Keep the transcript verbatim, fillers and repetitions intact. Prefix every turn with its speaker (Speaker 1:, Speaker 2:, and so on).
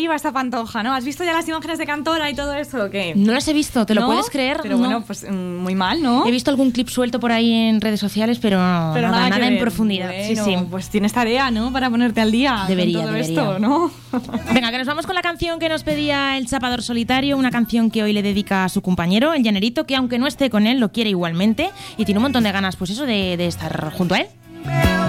Speaker 1: arriba esta pantoja, ¿no? ¿Has visto ya las imágenes de Cantora y todo eso o qué?
Speaker 2: No las he visto, ¿te lo
Speaker 1: ¿No?
Speaker 2: puedes creer?
Speaker 1: Pero
Speaker 2: no.
Speaker 1: bueno, pues muy mal, ¿no?
Speaker 2: He visto algún clip suelto por ahí en redes sociales, pero,
Speaker 1: pero
Speaker 2: nada,
Speaker 1: nada,
Speaker 2: nada en
Speaker 1: ver.
Speaker 2: profundidad.
Speaker 1: Bueno,
Speaker 2: sí, sí.
Speaker 1: Pues tienes tarea, ¿no? Para ponerte al día.
Speaker 2: Debería,
Speaker 1: con todo
Speaker 2: debería.
Speaker 1: esto, ¿no?
Speaker 2: Venga, que nos vamos con la canción que nos pedía el Chapador Solitario, una canción que hoy le dedica a su compañero, el Llanerito, que aunque no esté con él, lo quiere igualmente y tiene un montón de ganas, pues eso, de, de estar junto a él.